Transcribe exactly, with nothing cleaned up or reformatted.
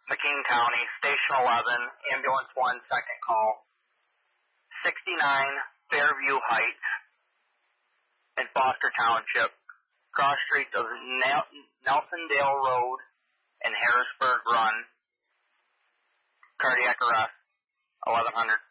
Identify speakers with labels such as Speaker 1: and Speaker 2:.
Speaker 1: McKean County, Station eleven, Ambulance one, second call, sixty-nine Fairview Heights in Foster Township, cross streets of Nel- Nelsondale Road and Harrisburg Run, cardiac arrest, eleven hundred.